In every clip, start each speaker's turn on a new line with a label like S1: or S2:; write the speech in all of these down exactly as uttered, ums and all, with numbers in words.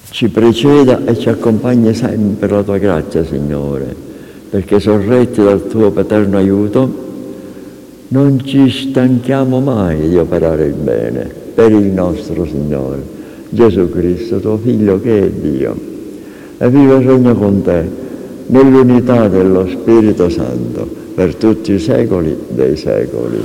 S1: ci preceda e ci accompagni sempre la tua grazia, Signore, perché sorretti dal tuo paterno aiuto non ci stanchiamo mai di operare il bene per il nostro Signore, Gesù Cristo, tuo Figlio che è Dio, e vive e regna con te nell'unità dello Spirito Santo per tutti i secoli dei secoli.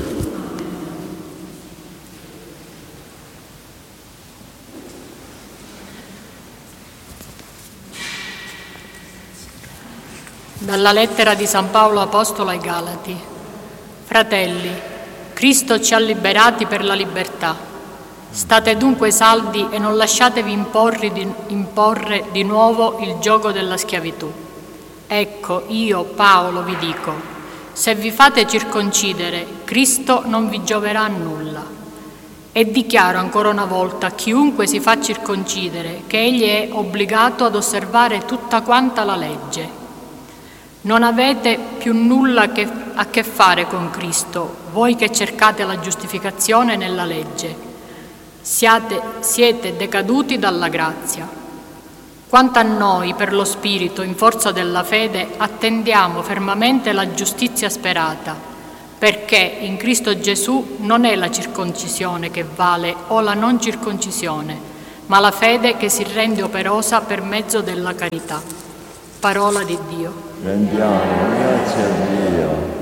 S2: Dalla lettera di San Paolo Apostolo ai Galati. Fratelli, Cristo ci ha liberati per la libertà. State dunque saldi e non lasciatevi imporre di, imporre di nuovo il giogo della schiavitù. Ecco, io, Paolo, vi dico, se vi fate circoncidere, Cristo non vi gioverà a nulla. E dichiaro ancora una volta a chiunque si fa circoncidere che egli è obbligato ad osservare tutta quanta la legge. Non avete più nulla che, a che fare con Cristo, voi che cercate la giustificazione nella legge. Siate, siete decaduti dalla grazia. Quanto a noi, per lo Spirito, in forza della fede, attendiamo fermamente la giustizia sperata, perché in Cristo Gesù non è la circoncisione che vale o la non circoncisione, ma la fede che si rende operosa per mezzo della carità. Parola di Dio.
S1: Rendiamo grazie a Dio.